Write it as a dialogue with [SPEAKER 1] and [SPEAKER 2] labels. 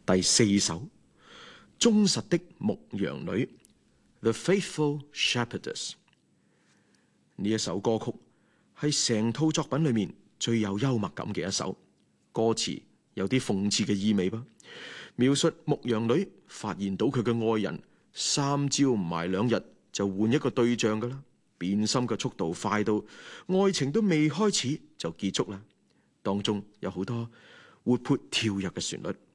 [SPEAKER 1] 第4首，忠實的牧羊女 The Faithful Shepherdess。 呢一首歌曲係成套作品裏面最有幽默感嘅一首，歌詞有啲諷刺嘅意味噃，描述牧羊女發現到佢嘅愛人3朝唔埋2日就換一個對象噶啦，變心嘅速度快到愛情都未開始就結束啦。當中有好多活潑跳躍嘅旋律。